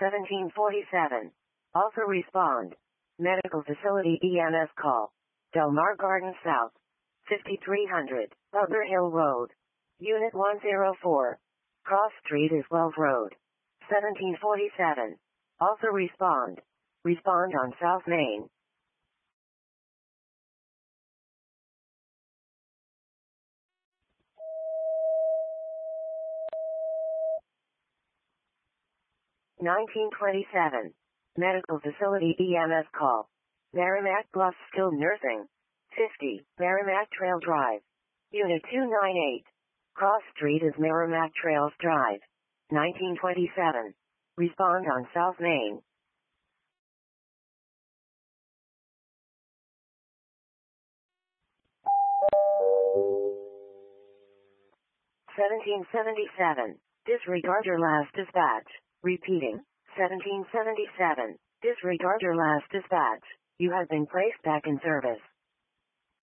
1747. Also respond. Medical facility EMS call. Del Mar Garden South. 5300, Butler Hill Road. Unit 104. Cross Street is Wells Road. 1747. Also respond. Respond on South Main. (1927). Medical facility EMS call. Merrimack Bluff Skilled Nursing. 50, Merrimack Trail Drive. Unit 298. Cross Street is Merrimack Trails Drive. 1927. Respond on South Main. 1777. Disregard your last dispatch. Repeating. 1777. Disregard your last dispatch. You have been placed back in service.